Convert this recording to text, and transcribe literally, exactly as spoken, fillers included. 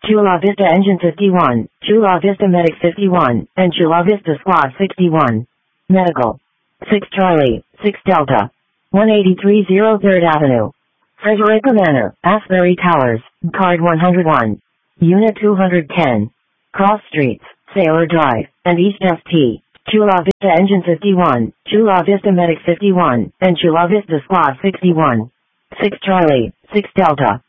Chula Vista Engine fifty-one, Chula Vista Medic fifty-one, and Chula Vista Squad sixty-one. Medical. six Charlie, six Delta. one eighty-three oh third Avenue. Frederica Manor, Asbury Towers, Card one oh one. Unit two hundred ten. Cross Streets, Sailor Drive, and East S T. Chula Vista Engine fifty-one, Chula Vista Medic fifty-one, and Chula Vista Squad sixty-one. six Charlie, six Delta.